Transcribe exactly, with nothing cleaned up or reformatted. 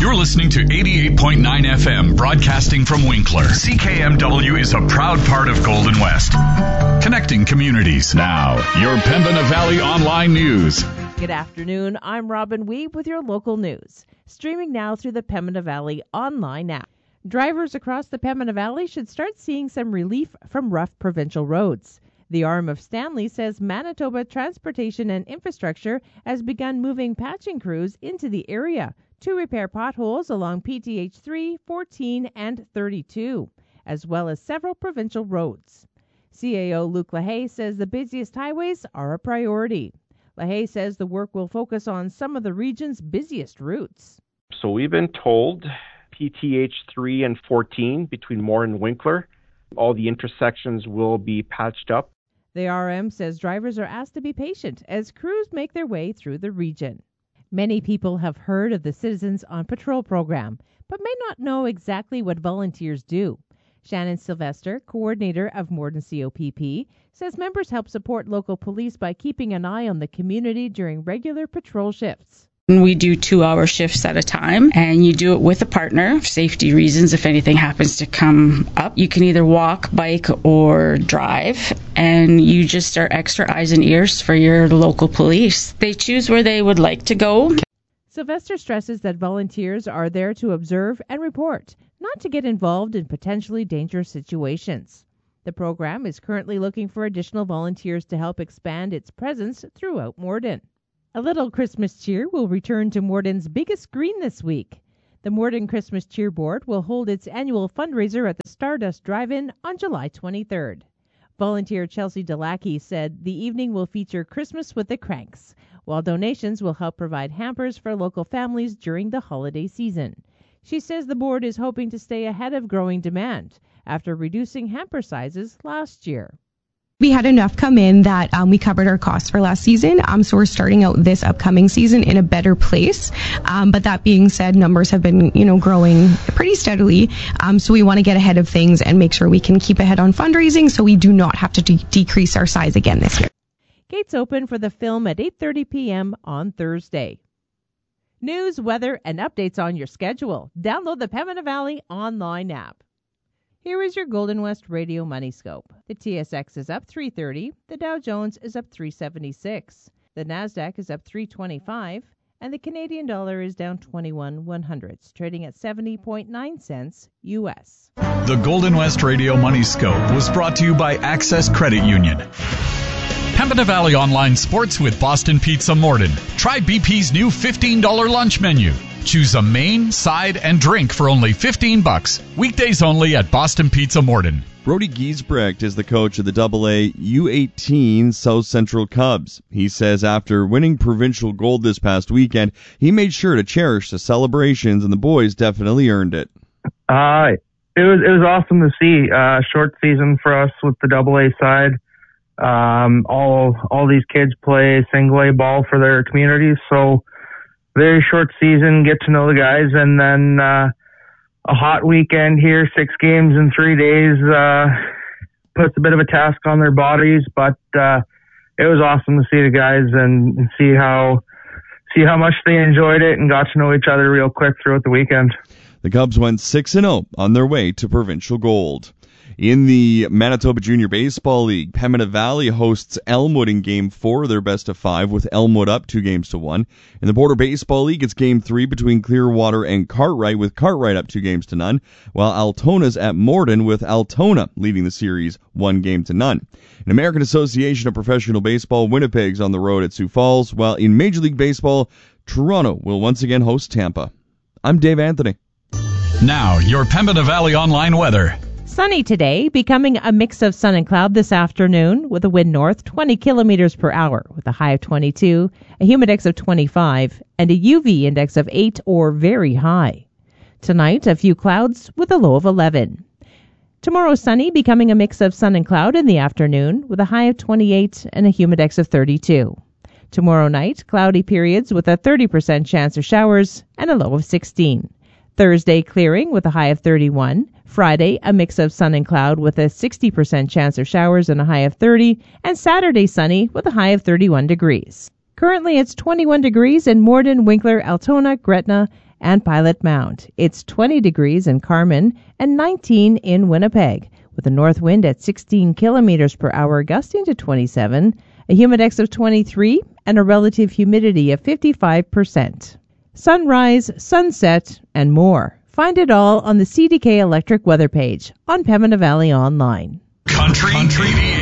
You're listening to eighty-eight point nine F M, broadcasting from Winkler. C K M W is a proud part of Golden West, connecting communities. Now, your Pembina Valley Online News. Good afternoon. I'm Robin Weeb with your local news. Streaming now through the Pembina Valley Online app. Drivers across the Pembina Valley should start seeing some relief from rough provincial roads. The arm of Stanley says Manitoba Transportation and Infrastructure has begun moving patching crews into the area to repair potholes along P T H three, fourteen, and thirty-two, as well as several provincial roads. C A O Luc Lahaye says the busiest highways are a priority. Lahaye says the work will focus on some of the region's busiest routes. So we've been told P T H three and fourteen between Moore and Winkler, all the intersections will be patched up. The R M says drivers are asked to be patient as crews make their way through the region. Many people have heard of the Citizens on Patrol program, but may not know exactly what volunteers do. Shannon Sylvester, coordinator of Morden C O P P, says members help support local police by keeping an eye on the community during regular patrol shifts. We do two-hour shifts at a time, and you do it with a partner for safety reasons. If anything happens to come up, you can either walk, bike, or drive, and you just are extra eyes and ears for your local police. They choose where they would like to go. Sylvester stresses that volunteers are there to observe and report, not to get involved in potentially dangerous situations. The program is currently looking for additional volunteers to help expand its presence throughout Morden. A little Christmas cheer will return to Morden's biggest screen this week. The Morden Christmas Cheer Board will hold its annual fundraiser at the Stardust Drive-In on July twenty-third. Volunteer Chelsea Delacki said the evening will feature Christmas with the Cranks, while donations will help provide hampers for local families during the holiday season. She says the board is hoping to stay ahead of growing demand after reducing hamper sizes last year. We had enough come in that um, we covered our costs for last season, um, so we're starting out this upcoming season in a better place. Um, but that being said, numbers have been, you know, growing pretty steadily. Um, so we want to get ahead of things and make sure we can keep ahead on fundraising, so we do not have to de- decrease our size again this year. Gates open for the film at eight thirty p.m. on Thursday. News, weather, and updates on your schedule. Download the Pembina Valley Online app. Here is your Golden West Radio Money Scope. The T S X is up three thirty, the Dow Jones is up three seventy-six, the Nasdaq is up three twenty-five, and the Canadian dollar is down twenty-one one hundredths, trading at seventy point nine cents U S. The Golden West Radio Money Scope was brought to you by Access Credit Union. Pembina Valley Online Sports with Boston Pizza Morden. Try B P's new fifteen dollars lunch menu. Choose a main, side, and drink for only fifteen bucks. Weekdays only at Boston Pizza Morden. Brody Giesbrecht is the coach of the double A U eighteen South Central Cubs. He says after winning provincial gold this past weekend, he made sure to cherish the celebrations, and the boys definitely earned it. Uh, it was it was awesome to see. Uh, short season for us with the double A side. Um, all all these kids play single A ball for their communities, so very short season, get to know the guys, and then uh, a hot weekend here, six games in three days, uh, puts a bit of a task on their bodies, but uh, it was awesome to see the guys and, and see how see how much they enjoyed it and got to know each other real quick throughout the weekend. The Cubs went six and oh on their way to provincial gold. In the Manitoba Junior Baseball League, Pembina Valley hosts Elmwood in Game four, their best of five, with Elmwood up two games to one. In the Border Baseball League, it's Game three between Clearwater and Cartwright, with Cartwright up two games to none, while Altona's at Morden, with Altona leading the series one game to none. In American Association of Professional Baseball, Winnipeg's on the road at Sioux Falls, while in Major League Baseball, Toronto will once again host Tampa. I'm Dave Anthony. Now, your Pembina Valley Online weather. Sunny today, becoming a mix of sun and cloud this afternoon with a wind north twenty kilometers per hour with a high of twenty-two, a humidex of twenty-five, and a U V index of eight or very high. Tonight, a few clouds with a low of eleven. Tomorrow, sunny, becoming a mix of sun and cloud in the afternoon with a high of twenty-eight and a humidex of thirty-two. Tomorrow night, cloudy periods with a thirty percent chance of showers and a low of sixteen. Thursday, clearing with a high of thirty-one. Friday, a mix of sun and cloud with a sixty percent chance of showers and a high of thirty. And Saturday, sunny with a high of thirty-one degrees. Currently, it's twenty-one degrees in Morden, Winkler, Altona, Gretna, and Pilot Mount. It's twenty degrees in Carmen and nineteen in Winnipeg, with a north wind at sixteen kilometers per hour gusting to twenty-seven, a humidex of twenty-three, and a relative humidity of fifty-five percent. Sunrise, sunset, and more. Find it all on the C D K Electric weather page on Pembina Valley Online. Country, Country.